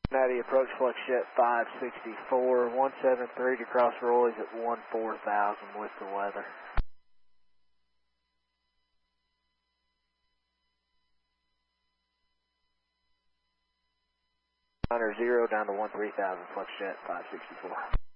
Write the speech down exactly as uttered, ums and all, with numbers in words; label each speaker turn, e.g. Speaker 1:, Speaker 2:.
Speaker 1: Cincinnati approach flux jet five sixty-four, one seven three to cross Roy's at one four thousand with the weather. Niner zero down to one three thousand flux jet five sixty-four.